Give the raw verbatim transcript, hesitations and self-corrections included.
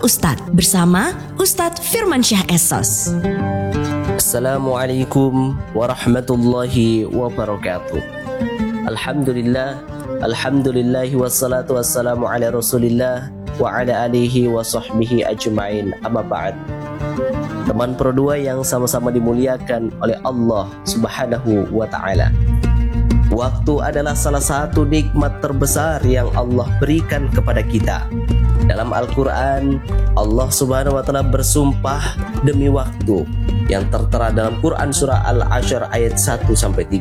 Ustadz bersama Ustadz Firmansyah Esos. Assalamualaikum warahmatullahi wabarakatuh. Alhamdulillah, alhamdulillahi wassalatu wassalamu ala rasulillah wa ala alihi wa sahbihi ajma'in, amma ba'd. Teman Pro dua yang sama-sama dimuliakan oleh Allah Subhanahu wa ta'ala, waktu adalah salah satu nikmat terbesar yang Allah berikan kepada kita. Dalam Al-Quran, Allah Subhanahu wa ta'ala bersumpah demi waktu yang tertera dalam Quran surah Al-Ashr ayat satu sampai tiga.